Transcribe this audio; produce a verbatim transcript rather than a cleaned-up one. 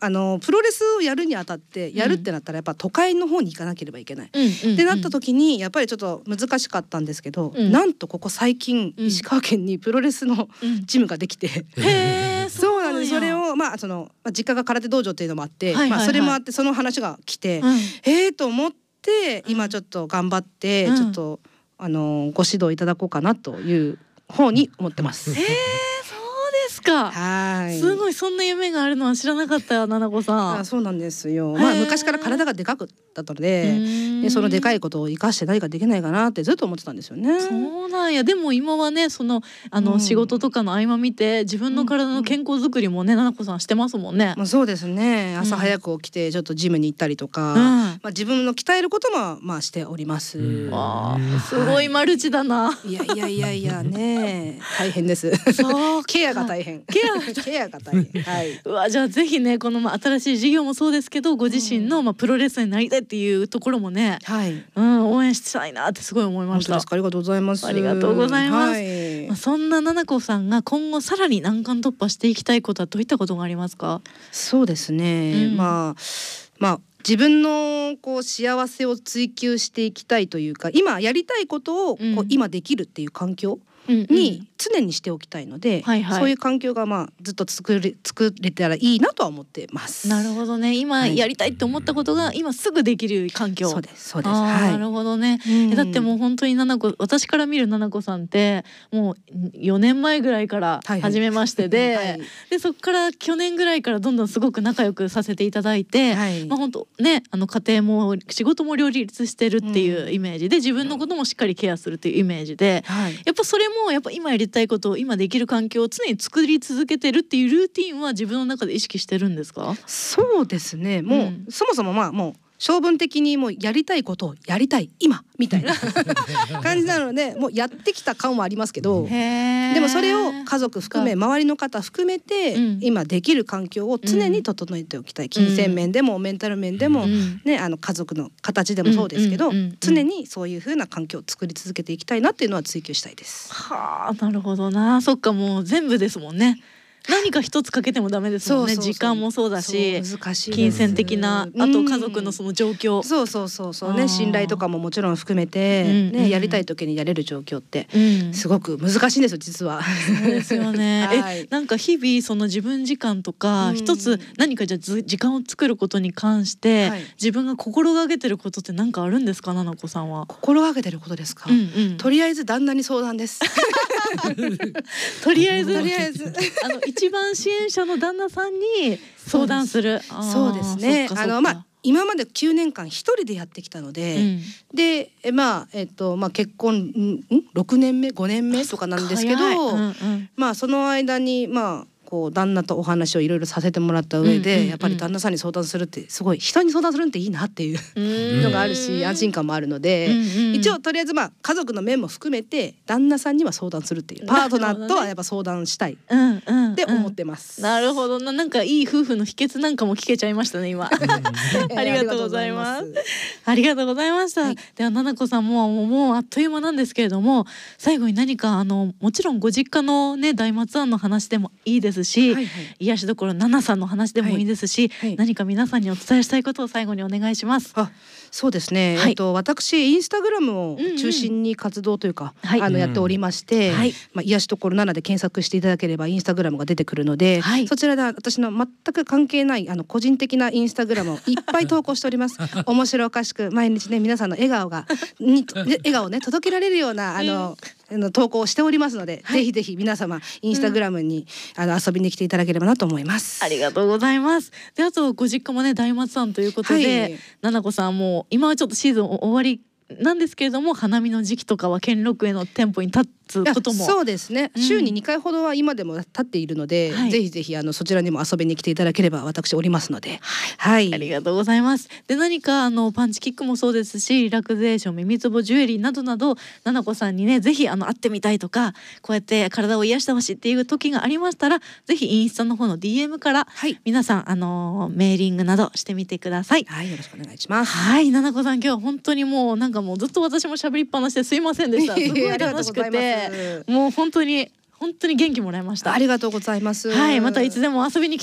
あのプロレスをやるにあたってやるってなったらやっぱ都会の方に行かなければいけない、 うんうんうん、 ってなった時にやっぱりちょっと難しかったんですけど、うん、なんとここ最近、うん、石川県にプロレスのジムができて、うん、 へーそうなんです。それをまあその、まあ、実家が空手道場っていうのもあって、はいはいはい、まあ、それもあってその話が来て、うん、えーと思って今ちょっと頑張って、うん、ちょっとあのご指導いただこうかなという方に思ってます。 へーですか。 はい。 すごい、そんな夢があるのは知らなかったよ、ななこさん。 あ、そうなんですよ。まあ昔から体がでかくだったので、でそのでかいことを生かして何かできないかなってずっと思ってたんですよね。 そうなんや。でも今はね、そのあの、うん、仕事とかの合間見て自分の体の健康づくりもね、ななこさんしてますもんね。 まあ、そうですね。朝早く起きてちょっとジムに行ったりとか、うん、まあ自分の鍛えることもまあしております。うん、 わあ、すごいマルチだな。 はい、いやいやいやいやね、大変です。 そうケアが大変。 ケアケアが大変。はい。 うわ、じゃあぜひね、このまあ新しい事業もそうですけど、ご自身のまあプロレスになりたいっていうところもね、はい、うん、応援したいなってすごい思いました。 ありがとうございます。 ありがとうございます。 はい、 まあ、そんなななこさんが今後さらに難関突破していきたいことはどういったことがありますか？ そうですね。うん、まあまあ。自分のこう幸せを追求していきたいというか、今やりたいことをこう今できるっていう環境に常にしておきたいので、うんうん、はいはい、そういう環境がまあずっと作れ、作れたらいいなとは思ってます。 なるほどね。今やりたいって思ったことが今すぐできる環境。 そうですそうです。 はい、なるほどね。うん、だってもう本当にななこ、私から見るななこさんってもうよねんまえぐらいから初めましてで、はいはい、でそこから去年ぐらいからどんどんすごく仲良くさせていただいて、はい、まあ本当ね、あの家庭も仕事も両立してるっていうイメージで、自分のこともしっかりケアするっていうイメージで、はい、やっぱそれもやっぱ今やりたいことを今できる環境を常に作り続けてるっていうルーティンは自分の中で意識してるんですか？ そうですね。もう、うん、そもそもまあもう性分的にもうやりたいことをやりたい今みたいな感じなので、もうやってきた感はありますけど、でもそれを家族含め周りの方含めて、うん、今できる環境を常に整えておきたい、うん、金銭面でもメンタル面でも、うん、ね、あの家族の形でもそうですけど、常にそういう風な環境を作り続けていきたいなっていうのは追求したいです。 はあ、なるほどな。そっか、もう全部ですもんね。何か一つかけてもダメですもんね。時間もそうだし、 難しい金銭的な、あと家族のその状況、うん、 そうそうそうそうね、信頼とかももちろん含めて、うんうん、ね、やりたい時にやれる状況ってすごく難しいんですよ、実は。 そうですよね。はい、え、なんか日々その自分時間とか、うん、一つ何かじゃあ時間を作ることに関して、はい、自分が心がけてることって何かあるんですか、ななこさんは。 心がけてることですか？うんうん、とりあえず旦那に相談です。 とりあえず、 とりあえずあの一番支援者の旦那さんに相談する。 そうですね。あのまあ今まできゅうねんかん一人でやってきたので、うん、でえまあえっとまあ結婚んろくねんめごねんめとかなんですけど、うんうん、まあその間にまあこう旦那とお話をいろいろさせてもらった上で、うんうんうん、やっぱり旦那さんに相談するってすごい、人に相談するっていいなっていうのがあるし、安心感もあるので、うんうん、一応とりあえずまあ家族の面も含めて旦那さんには相談するっていう、パートナーとはやっぱ相談したいって思ってます。 なるほどな。なんかいい夫婦の秘訣なんかも聞けちゃいましたね今。ありがとうございます。ありがとうございました。はい、ではななこさんももうあっという間なんですけれども、最後に何かあのもちろんご実家のね大松庵の話でもいいですし、はいはい、癒しどころナナさんの話でもいいですし、はいはい、何か皆さんにお伝えしたいことを最後にお願いします。 あ、そうですね、はい、えっと私インスタグラムを中心に活動というか、うんうん、あのやっておりまして、はい、まあ、癒しどころナナで検索していただければインスタグラムが出てくるので、はい、そちらで私の全く関係ないあの個人的なインスタグラムをいっぱい投稿しております。面白おかしく毎日ね、皆さんの笑顔がに笑顔をね届けられるようなあの、うん、投稿をしておりますので、はい、ぜひぜひ皆様インスタグラムに、うん、あの遊びに来ていただければなと思います。 ありがとうございます。で、あとご実家もね大松さんということで、はい、ななこさんも今はちょっとシーズン終わりなんですけれども、花見の時期とかは兼六園の店舗に立つことも。 そうですね、うん、週ににかいほどは今でも立っているので、はい、ぜひぜひあのそちらにも遊びに来ていただければ私おりますので、 はい、はい、ありがとうございます。で、何かあのパンチキックもそうですし、リラクゼーション、耳つぼジュエリーなどなど、ななこさんにねぜひあの会ってみたいとか、こうやって体を癒してほしいっていう時がありましたら、ぜひインスタの方の ディーエム から、はい、皆さんあのメーリングなどしてみてください。 はい、よろしくお願いします。 はい、ななこさん今日は本当にもうなんかもうずっと私も喋りっぱなしですいませんでした。すごい楽しくてもう本当に本当に元気もらいました。 ありがとうございます。 はい、またいつでも遊びに来て